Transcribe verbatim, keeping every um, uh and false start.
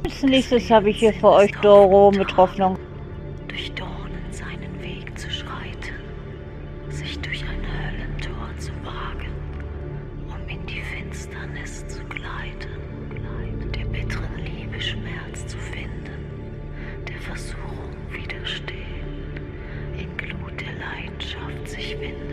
Als nächstes habe ich hier für euch Doro mit Hoffnung. Durch Dornen seinen Weg zu schreiten, sich durch ein Höllentor zu wagen, um in die Finsternis zu gleiten, der bitteren Liebe Schmerz zu finden, der Versuchung widerstehen, in Glut der Leidenschaft sich winden.